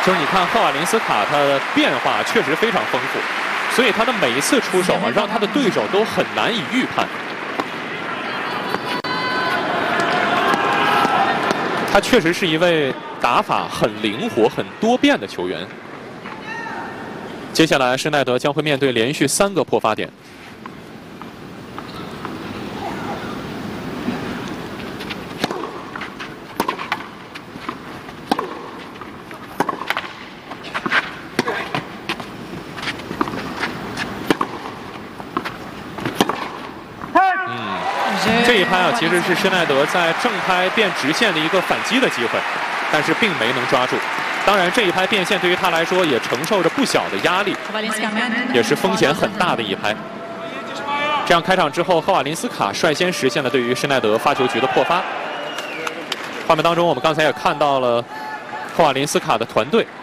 就是你看赫瓦林斯卡，他的变化确实非常丰富，所以他的每一次出手啊，让他的对手都很难以预判。他确实是一位打法很灵活、很多变的球员。接下来，施耐德将会面对连续3个破发点。这一拍啊，其实是施耐德在正拍变直线的一个反击的机会，但是并没能抓住。当然，这一拍变线对于他来说也承受着不小的压力，也是风险很大的一拍。这样开场之后，赫瓦林斯卡率先实现了对于施耐德发球局的破发。画面当中，我们刚才也看到了赫瓦林斯卡的团队